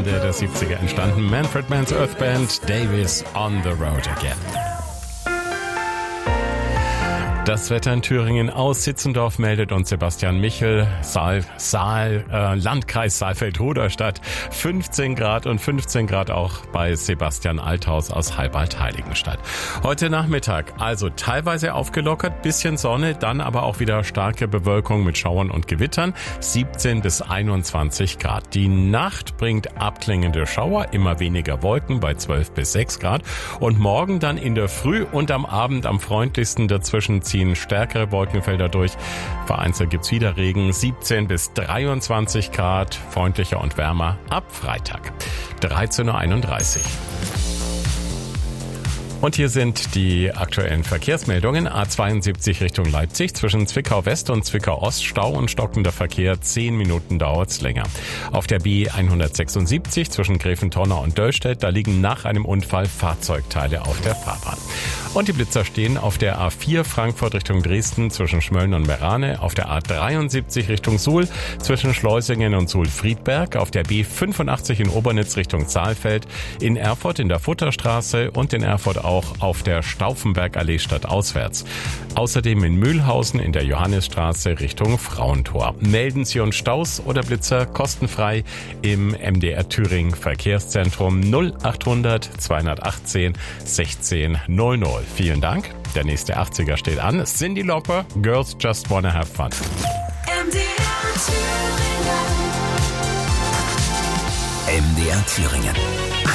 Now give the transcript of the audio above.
Ende der 70er entstanden. Manfred Mann's Earth Band, Davis on the Road Again. Das Wetter in Thüringen aus Sitzendorf meldet uns Sebastian Michel, Landkreis Saalfeld-Rudolstadt, 15 Grad und 15 Grad auch bei Sebastian Althaus aus Halbalt-Heiligenstadt. Heute Nachmittag also teilweise aufgelockert, bisschen Sonne, dann aber auch wieder starke Bewölkung mit Schauern und Gewittern, 17 bis 21 Grad. Die Nacht bringt abklingende Schauer, immer weniger Wolken bei 12 bis 6 Grad und morgen dann in der Früh und am Abend am freundlichsten dazwischen ziehen stärkere Wolkenfelder durch. Vereinzelt gibt's wieder Regen, 17 bis 23 Grad, freundlicher und wärmer ab Freitag, 13.31 Uhr. Und hier sind die aktuellen Verkehrsmeldungen. A72 Richtung Leipzig zwischen Zwickau West und Zwickau Ost Stau und stockender Verkehr. 10 Minuten dauert's länger. Auf der B176 zwischen Gräfentonner und Döllstedt, da liegen nach einem Unfall Fahrzeugteile auf der Fahrbahn. Und die Blitzer stehen auf der A4 Frankfurt Richtung Dresden zwischen Schmölln und Merane, auf der A73 Richtung Suhl zwischen Schleusingen und Suhl-Friedberg, auf der B85 in Obernitz Richtung Saalfeld, in Erfurt in der Futterstraße und in Erfurt auch auf der Stauffenbergallee stadtauswärts. Außerdem in Mühlhausen in der Johannisstraße Richtung Frauentor. Melden Sie uns Staus oder Blitzer kostenfrei im MDR Thüringen Verkehrszentrum 0800 218 16 00. Vielen Dank. Der nächste 80er steht an. Cyndi Lauper, Girls Just Wanna Have Fun. MDR Thüringen.